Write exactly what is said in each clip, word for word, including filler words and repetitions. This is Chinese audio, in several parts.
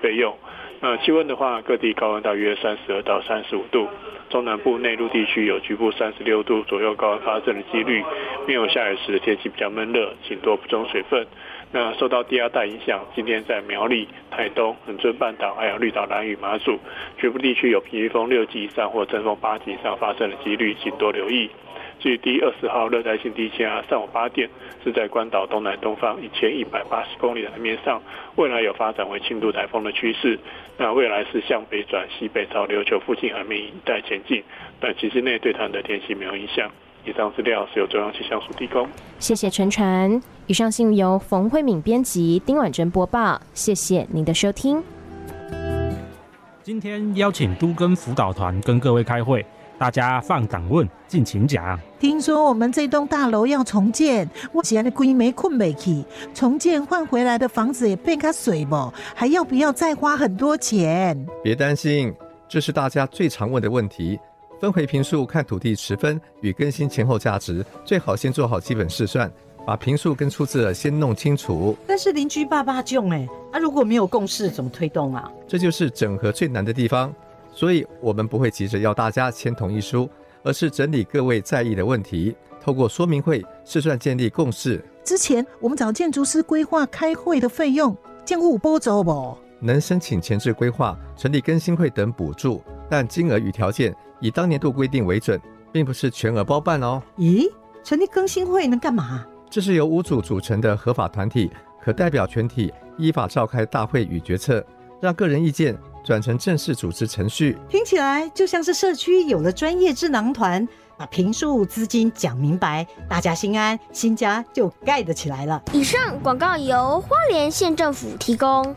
费用。那气温的话，各地高温大约三十二到三十五度，中南部内陆地区有局部三十六度左右高温发生的几率。没有下雨时的天气比较闷热，请多补充水分。那受到低压带影响，今天在苗栗、台东、恒春半岛还有绿岛、兰屿、马祖局部地区有平均风六级以上或阵风八级以上发生的几率，请多留意。至于第二十号热带性低气压，上午八点是在关岛东南东方一千一百八十公里的海面上，未来有发展为轻度台风的趋势。那未来是向北转西北朝琉球附近海面一带前进，短期之内对它的天气没有影响。以上资料是由中央气象署提供。 谢谢陈传。以上新闻由冯慧敏编辑，丁婉珍播报。谢谢您的收听。 今天邀请都更辅导团跟各位开会，大家放胆问，尽情讲。 听说我们这栋大楼要重建，我现在规没困没起，重建换回来的房子也变较水不，还要不要再花很多钱？ 别担心，这是大家最常问的问题。分回坪数看土地持分与更新前后价值，最好先做好基本试算，把坪数跟出资额先弄清楚。 但是邻居爸爸囧哎，啊如果没有共识怎么推动啊？ 这就是整合最难的地方，所以我们不会急着要大家签同意书，而是整理各位在意的问题，透过说明会试算建立共识。 之前我们找建筑师规划开会的费用，建户有补助不？ 能申请前置规划、成立更新会等补助，但金额与条件以当年度规定为准，并不是全额包办哦。 咦，成立更新会能干嘛？ 这是由屋主组成的合法团体，可代表全体依法召开大会与决策，让个人意见转成正式组织程序。 听起来就像是社区有了专业智囊团，把坪数、资金讲明白，大家心安，新家就盖得起来了。 以上广告由花莲县政府提供。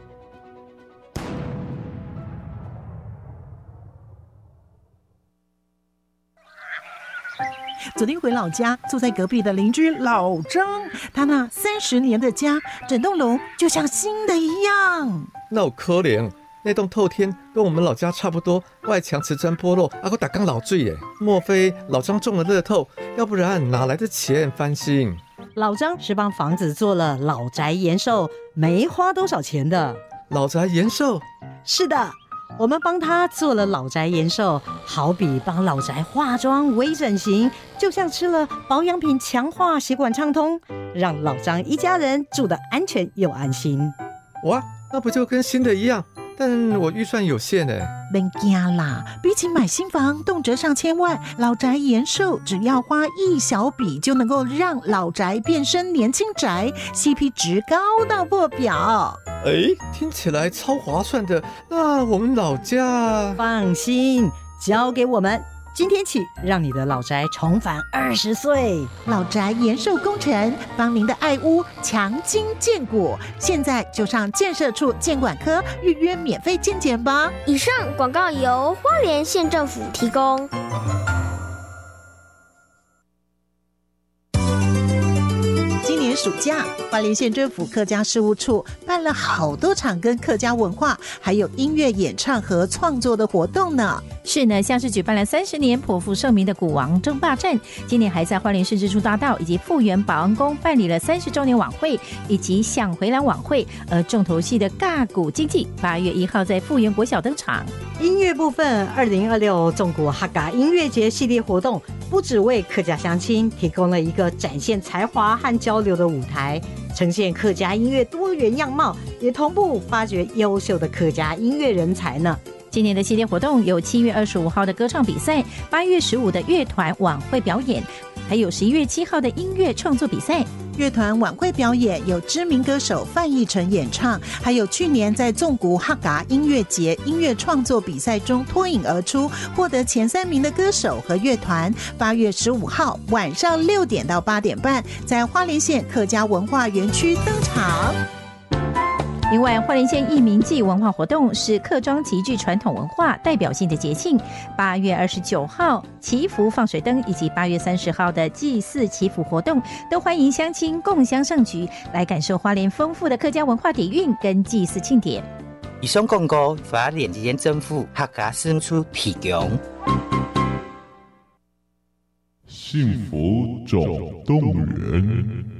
昨天回老家，住在隔壁的邻居老张，他那三十年的家，整栋楼就像新的一样。 那有可怜，那栋透天跟我们老家差不多，外墙瓷砖剥落，还有打缸老坠耶。莫非老张中了乐透？要不然哪来的钱翻新？ 老张是帮房子做了老宅延寿，没花多少钱的。 老宅延寿？ 是的。我们帮他做了老宅延寿，好比帮老宅化妆、微整形，就像吃了保养品，强化血管畅通，让老张一家人住得安全又安心。 哇，那不就跟新的一样？但我预算有限耶。 别惊啦，比起买新房动辄上千万，老宅延寿只要花一小笔就能够让老宅变身年轻宅， C P 值高到破表。 哎，听起来超划算的。那我们老家…… 放心，交给我们。今天起，让你的老宅重返二十岁。 老宅延寿工程，帮您的爱屋强筋健骨。现在就上建设处建管科预约免费健检吧。 以上广告由花莲县政府提供。 今年暑假，花莲县政府客家事务处办了好多场跟客家文化还有音乐演唱和创作的活动呢。 是呢，像是举办了三十年颇负盛名的鼓王争霸战，今年还在花莲市支出大道以及富源保安宫办理了三十周年晚会以及想回蓝晚会，而重头戏的尬鼓经济八月一号在富源国小登场。 音乐部分，二零二六纵谷哈嘎音乐节系列活动不只为客家乡亲提供了一个展现才华和交流的舞台，呈现客家音乐多元样貌，也同步发掘优秀的客家音乐人才呢。 今年的系列活动有七月二十五号的歌唱比赛，八月十五的乐团晚会表演，还有十一月七号的音乐创作比赛。 乐团晚会表演有知名歌手范逸臣演唱，还有去年在纵谷哈嘎音乐节音乐创作比赛中脱颖而出，获得前三名的歌手和乐团。八月十五号晚上六点到八点半，在花莲县客家文化园区登场。 另外，花莲县义民祭文化活动是客庄极具传统文化代表性的节庆。八月二十九号祈福放水灯以及八月三十号的祭祀祈福活动，都欢迎乡亲共襄盛举，来感受花莲丰富的客家文化底蕴跟祭祀庆典。 以上广告花莲县政府客家事务处提供。 幸福总动员。